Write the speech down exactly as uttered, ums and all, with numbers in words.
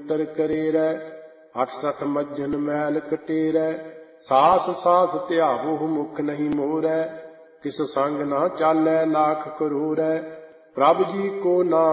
ਅੰਤਰ ਕਰੇਰੈ। ਅਠ ਸਠ ਮੱਝਨ ਮੈਲ ਕਟੇਰੈ, ਸਾਸ ਸਾਸ ਧਿਆਵੋ ਮੁਖ ਨਹੀਂ ਮੋਰੈ। ਕਿਸ ਸੰਗ ਨਾ ਚਾਲੈ ਲਾਖ ਕਰੋੜੈ, ਪ੍ਰਭ ਜੀ ਕੋ ਨਾਮ